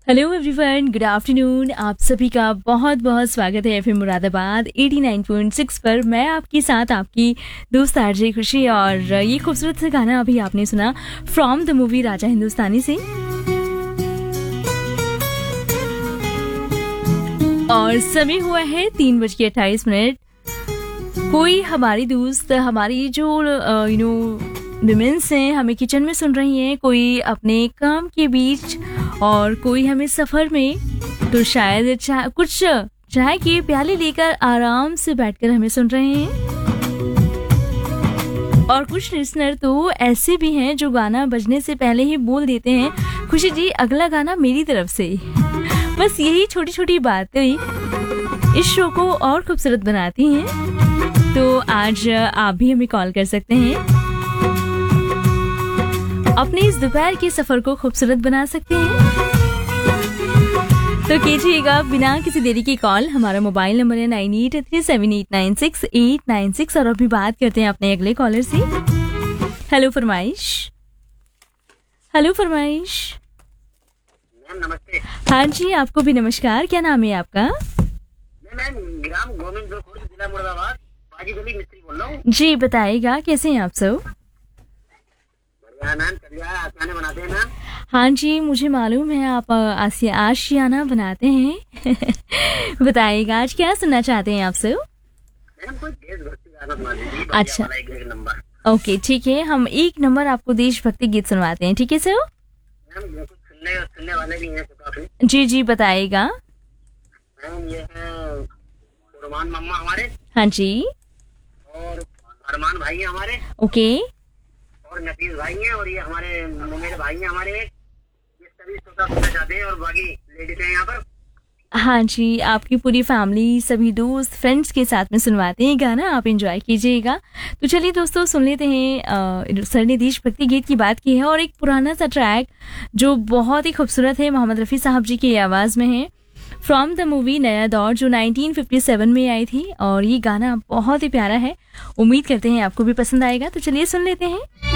Hello everyone, good afternoon. आप सभी का बहुत बहुत स्वागत है एफएम मुरादाबाद 89.6 पर। मैं आपके साथ आपकी दोस्त आरजे खुशी, और ये खूबसूरत सा गाना अभी आपने सुना from the movie Raja Hindustani से। और समय हुआ है 3:28। कोई हमारी दोस्त, हमारी जो विमेंस हैं, हमें किचन में सुन रही हैं, कोई अपने काम के बीच और कोई हमें सफर में, तो शायद कुछ चाय के प्याले लेकर आराम से बैठकर हमें सुन रहे हैं। और कुछ लिसनर तो ऐसे भी हैं जो गाना बजने से पहले ही बोल देते हैं, खुशी जी अगला गाना मेरी तरफ से। बस यही छोटी छोटी बातें इस शो को और खूबसूरत बनाती हैं। तो आज आप भी हमें कॉल कर सकते हैं, अपने इस दोपहर के सफर को खूबसूरत बना सकते हैं। तो कीजिएगा बिना किसी देरी की कॉल। हमारा मोबाइल नंबर है 9837896896। और अभी बात करते हैं अपने अगले कॉलर से। हेलो फरमाइश। हेलो फरमाइश। नमस्ते। हाँ जी, आपको भी नमस्कार। क्या नाम है आपका? मैं ग्राम गोविंदपुर, जिला मुरादाबाद, बाजी गली मिस्त्री बोल रहा हूँ। जी बताइएगा, कैसे हैं आप सब? बढ़िया मैम, चलिए आसियाना बनाते हैं मैम। हाँ जी, मुझे मालूम है आप आशियाना बनाते हैं। बताइएगा आज क्या सुनना चाहते हैं आप सब? मैम कोई देशभक्ति गाना सुना दीजिए। अच्छा। बढ़िया वाला एक नंबर। ओके ठीक है, हम एक नंबर आपको देशभक्ति गीत सुनवाते हैं, ठीक है सर? मैम ये कुछ सुनने वाले भी हैं काफी। जी जी बताइएगा। मैम ये है रुमान मम्मा हमारे, हाँ जी। और अरमान भाई हैं हमारे, ओके। और नफीस भाई हैं, और ये हमारे मुमेर भाई हैं हमारे। ये सभी श्रोता सुनना चाहते हैं, और बाकी लेडीज हैं यहाँ पर। हाँ जी, आपकी पूरी फैमिली, सभी दोस्त, फ्रेंड्स के साथ में सुनवाते हैं गाना, आप एंजॉय कीजिएगा। तो चलिए दोस्तों, सुन लेते हैं। सर ने देशभक्ति गीत की बात की है, और एक पुराना सा ट्रैक जो बहुत ही खूबसूरत है, मोहम्मद रफ़ी साहब जी की आवाज़ में है, फ्रॉम द मूवी नया दौर, जो 1957 में आई थी। और ये गाना बहुत ही प्यारा है, उम्मीद करते हैं आपको भी पसंद आएगा। तो चलिए सुन लेते हैं।